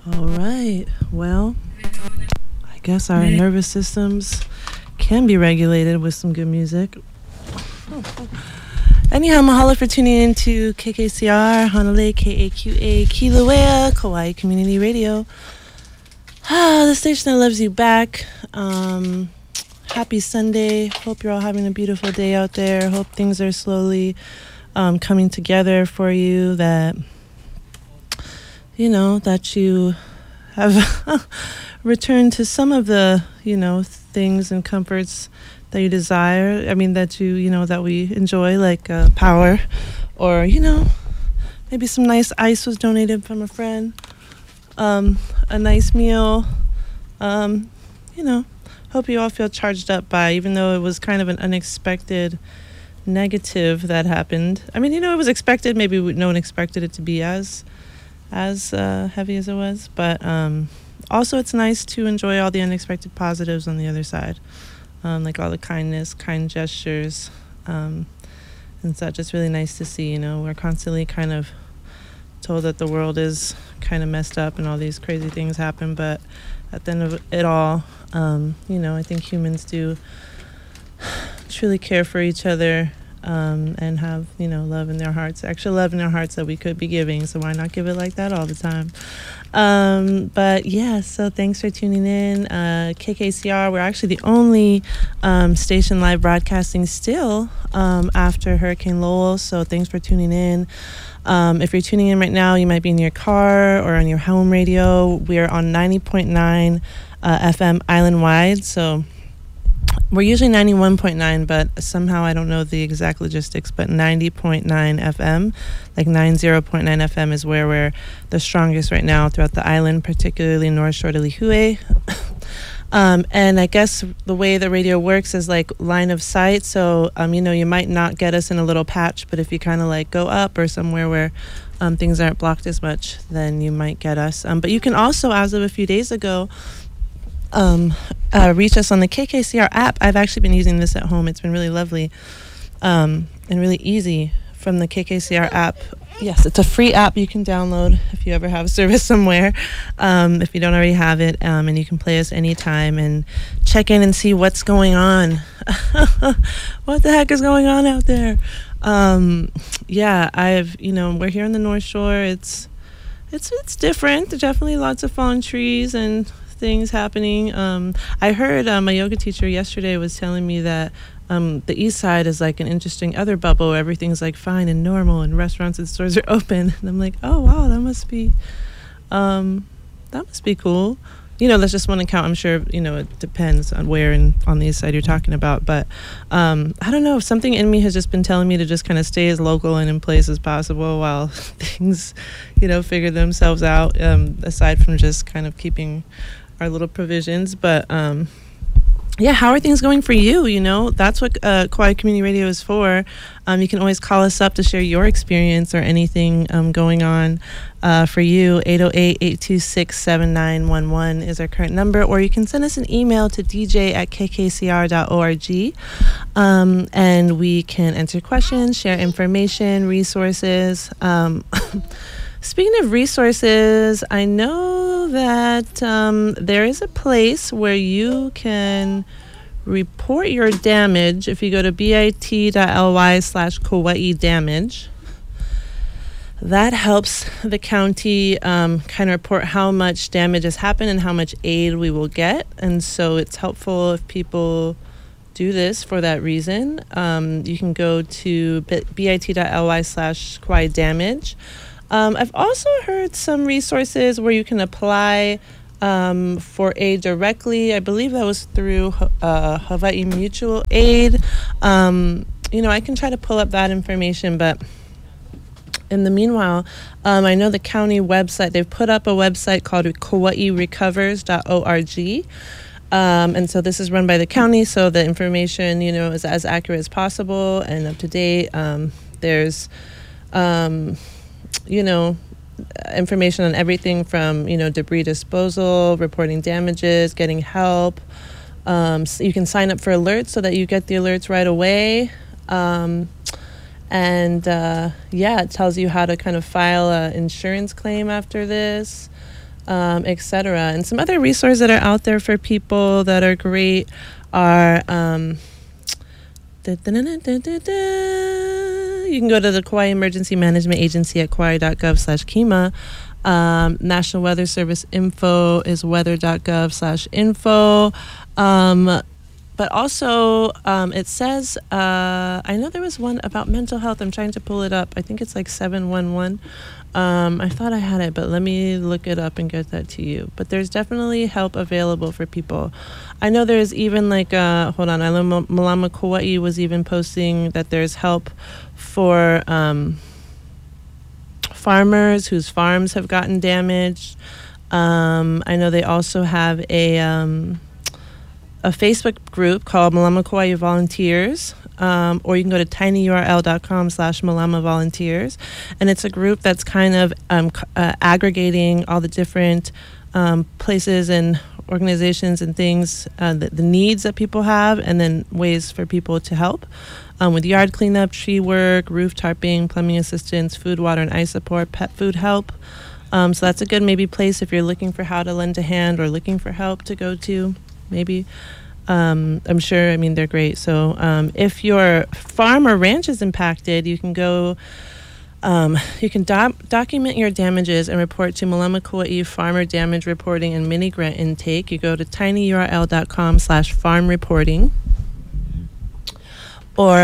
All right. Well, I guess our nervous systems can be regulated with some good music. Anyhow, mahalo for tuning in to KKCR, Honolulu, KAQA, Kilauea, Kauai Community Radio. The station that loves you back. Happy Sunday. Hope you're all having a beautiful day out there. Hope things are slowly coming together for you, that that you have returned to some of the, things and comforts that you desire. I mean, that that we enjoy, like power, or, maybe some nice ice was donated from a friend, a nice meal. Hope you all feel charged up by, even though it was kind of an unexpected negative that happened. I mean, it was expected. Maybe no one expected it to be as heavy as it was, but also it's nice to enjoy all the unexpected positives on the other side, like all the kindness, kind gestures, and such. It's really nice to see. We're constantly kind of told that the world is kind of messed up and all these crazy things happen, but at the end of it all, I think humans do truly care for each other, and have, love in their hearts, extra love in their hearts that we could be giving. So why not give it like that all the time? But yeah, so thanks for tuning in. KKCR, we're actually the only station live broadcasting still after Hurricane Lowell. So thanks for tuning in. If you're tuning in right now, you might be in your car or on your home radio. We're on 90.9 FM island-wide. So we're usually 91.9, but somehow I don't know the exact logistics, but 90.9 FM, like 90.9 FM is where we're the strongest right now throughout the island, particularly North Shore to Lihue. And I guess the way the radio works is like line of sight. So, you might not get us in a little patch, but if you kind of like go up or somewhere where things aren't blocked as much, then you might get us. But you can also, as of a few days ago, reach us on the KKCR app. I've actually been using this at home. It's been really lovely and really easy from the KKCR app. Yes, it's a free app you can download if you ever have service somewhere, if you don't already have it, and you can play us anytime and check in and see what's going on. What the heck is going on out there? We're here on the North Shore. It's different. There's definitely lots of fallen trees and things happening. I heard my yoga teacher yesterday was telling me that the east side is like an interesting other bubble where everything's like fine and normal and restaurants and stores are open, and I'm like, oh wow, that must be cool. That's just one account. I'm sure it depends on where and on the east side you're talking about, but I don't know, something in me has just been telling me to just kind of stay as local and in place as possible while things figure themselves out, aside from just kind of keeping our little provisions. But how are things going for you? That's what Kauai Community Radio is for. You can always call us up to share your experience or anything going on for you. 808-826-7911 is our current number, or you can send us an email to dj@kkcr.org, and we can answer questions, share information, resources. Speaking of resources, I know that there is a place where you can report your damage if you go to bit.ly/Kauai damage. That helps the county kind of report how much damage has happened and how much aid we will get. And so it's helpful if people do this for that reason. You can go to bit.ly/Kauai damage. I've also heard some resources where you can apply for aid directly. I believe that was through Hawaii Mutual Aid. I can try to pull up that information, but in the meanwhile, I know the county website, they've put up a website called KauaiRecovers.org. And so this is run by the county, so the information, is as accurate as possible and up to date. There's information on everything from, debris disposal, reporting damages, getting help. So you can sign up for alerts so that you get the alerts right away. It tells you how to kind of file an insurance claim after this. etc. And some other resources that are out there for people that are great are you can go to the Kauai Emergency Management Agency at kauai.gov/KEMA. National Weather Service info is weather.gov/info. But also, it says, I know there was one about mental health. I'm trying to pull it up. I think it's like 711. I thought I had it, but let me look it up and get that to you. But there's definitely help available for people. I know there's even like, hold on, I know Malama Kauai was even posting that there's help for farmers whose farms have gotten damaged. I know they also have a Facebook group called Malama Kauai Volunteers, or you can go to tinyurl.com/Malama Volunteers, and it's a group that's kind of aggregating all the different places and organizations and things, the needs that people have, and then ways for people to help with yard cleanup, tree work, roof tarping, plumbing assistance, food, water, and ice support, pet food help. So that's a good maybe place if you're looking for how to lend a hand or looking for help to go to. Maybe I'm sure, I mean, they're great. So if your farm or ranch is impacted, you can go you can document your damages and report to Malama Kauai Farmer Damage Reporting and Mini Grant Intake. You go to tinyurl.com/farm reporting, or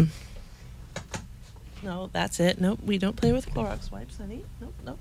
no, that's it. Nope, we don't play with Clorox wipes, honey. Nope.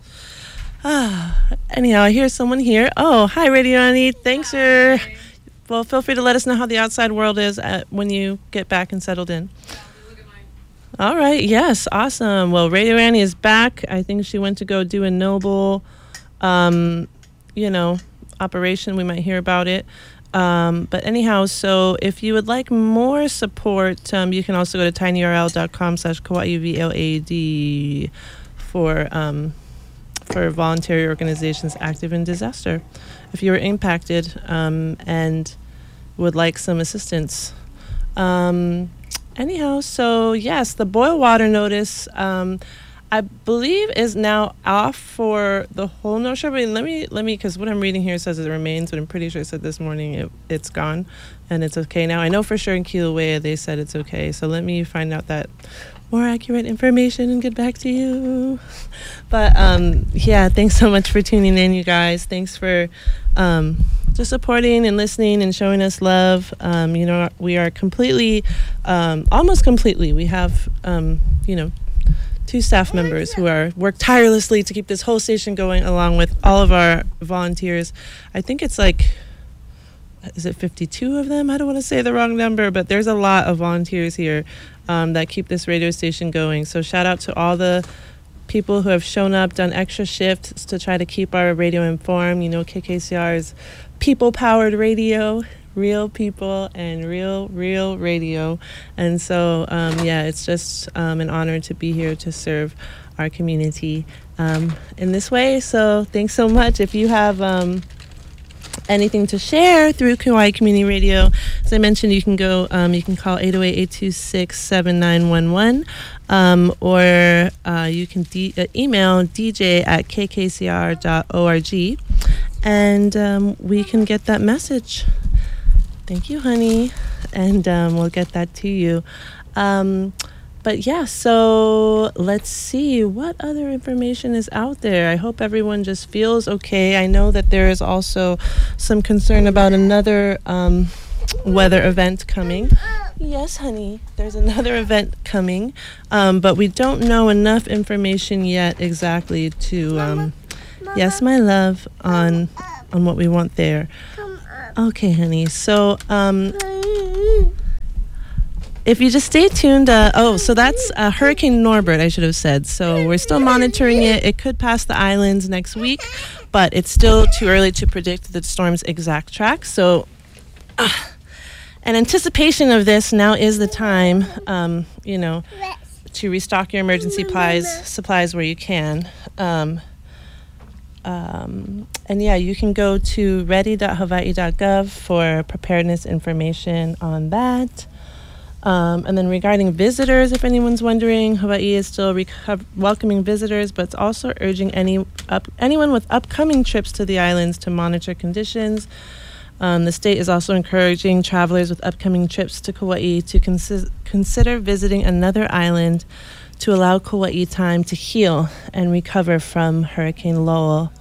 Anyhow, I hear someone here. Oh, hi, Radio Annie. Thanks for. Well, feel free to let us know how the outside world is when you get back and settled in. All right. Yes. Awesome. Well, Radio Annie is back. I think she went to go do a noble, operation. We might hear about it. But anyhow, so if you would like more support, you can also go to tinyurl.com/KauaiVLAD for voluntary organizations active in disaster. If you were impacted and would like some assistance. Anyhow, so yes, the boil water notice, I believe is now off for the whole North Shore. But let me, because what I'm reading here says it remains, but I'm pretty sure it said this morning it's gone and it's okay now. I know for sure in Kilauea they said it's okay. So let me find out that more accurate information and get back to you. But yeah, thanks so much for tuning in, you guys. Thanks for just supporting and listening and showing us love. We are completely, almost completely. We have, 2 staff members who work tirelessly to keep this whole station going, along with all of our volunteers. I think it's like, is it 52 of them? I don't want to say the wrong number, but there's a lot of volunteers here that keep this radio station going. So shout out to all the people who have shown up, done extra shifts to try to keep our radio informed. KKCR is people-powered radio, real people and real radio. And so, it's just an honor to be here to serve our community in this way. So thanks so much. If you have anything to share through Kauai Community Radio, as I mentioned, you can go, you can call 808-826-7911, or you can email dj@kkcr.org, and we can get that message. Thank you, honey, and we'll get that to you. But yeah, so let's see what other information is out there. I hope everyone just feels okay. I know that there is also some concern about another weather event coming. Yes, honey, there's another event coming, but we don't know enough information yet exactly to, yes, my love, on what we want there. Okay, honey, so if you just stay tuned, so that's Hurricane Norbert, I should have said. So we're still monitoring it. It could pass the islands next week, but it's still too early to predict the storm's exact track. So in anticipation of this, now is the time, to restock your emergency supplies where you can. And yeah, you can go to ready.hawaii.gov for preparedness information on that. And then regarding visitors, if anyone's wondering, Hawaii is still welcoming visitors, but it's also urging anyone with upcoming trips to the islands to monitor conditions. The state is also encouraging travelers with upcoming trips to Kauai to consider visiting another island to allow Kauai time to heal and recover from Hurricane Lowell.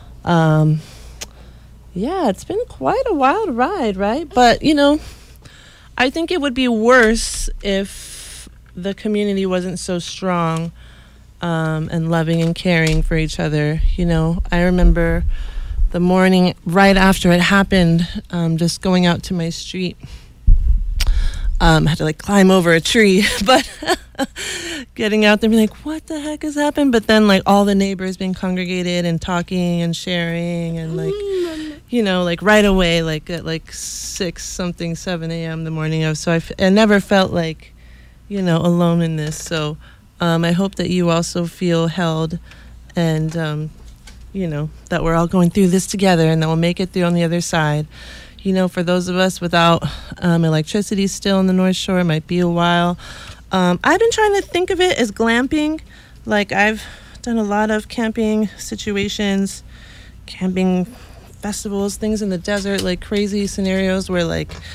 Yeah, it's been quite a wild ride, right? But, I think it would be worse if the community wasn't so strong and loving and caring for each other. I remember the morning right after it happened, just going out to my street. I had to climb over a tree, but getting out there and be like, what the heck has happened? But then all the neighbors being congregated and talking and sharing and right away, at 7 a.m. the morning of. So I never felt alone in this. So I hope that you also feel held and, that we're all going through this together and that we'll make it through on the other side. For those of us without electricity still in the North Shore, it might be a while. I've been trying to think of it as glamping. I've done a lot of camping situations, camping festivals, things in the desert, crazy scenarios where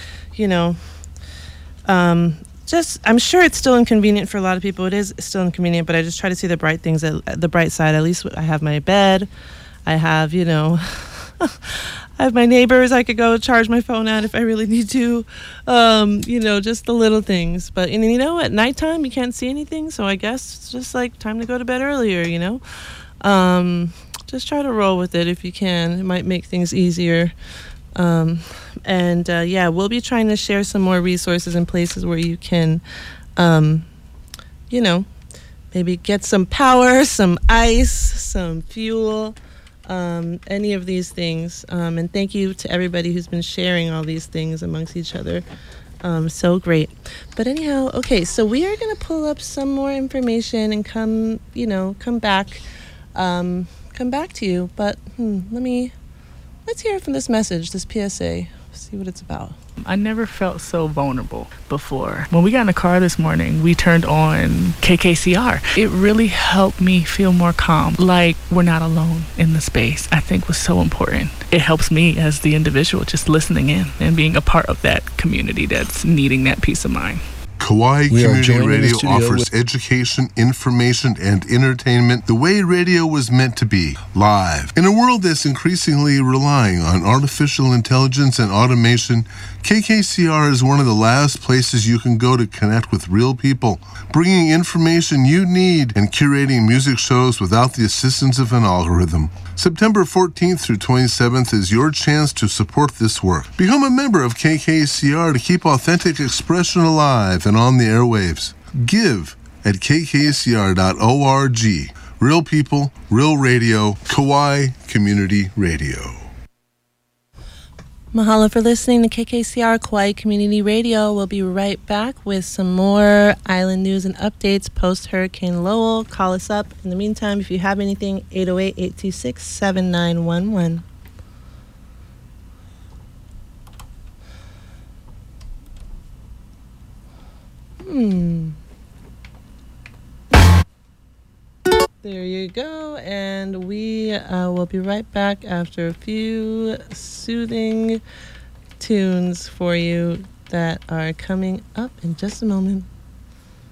I'm sure it's still inconvenient for a lot of people. It is still inconvenient, but I just try to see the bright things, the bright side. At least I have my bed. I have, I have my neighbors I could go charge my phone at if I really need to. Just the little things. But, at nighttime you can't see anything, so I guess it's just time to go to bed earlier, Just try to roll with it if you can. It might make things easier. We'll be trying to share some more resources and places where you can, maybe get some power, some ice, some fuel, any of these things. And thank you to everybody who's been sharing all these things amongst each other. So great. But anyhow, okay, so we are going to pull up some more information and come back to you. But let's hear from this message, this PSA, see what it's about. I never felt so vulnerable before. When we got in the car this morning, we turned on KKCR. It really helped me feel more calm, we're not alone in the space. I think was so important. It helps me as the individual just listening in and being a part of that community that's needing that peace of mind. Kauai Community Radio offers education, information, and entertainment the way radio was meant to be, live. In a world that's increasingly relying on artificial intelligence and automation, KKCR is one of the last places you can go to connect with real people, bringing information you need and curating music shows without the assistance of an algorithm. September 14th through 27th is your chance to support this work. Become a member of KKCR to keep authentic expression alive and on the airwaves. Give at kkcr.org. Real people, real radio, Kauai Community Radio. Mahalo for listening to KKCR Kauai Community Radio. We'll be right back with some more island news and updates post-Hurricane Lowell. Call us up. In the meantime, if you have anything, 808-826-7911. There you go, and we will be right back after a few soothing tunes for you that are coming up in just a moment.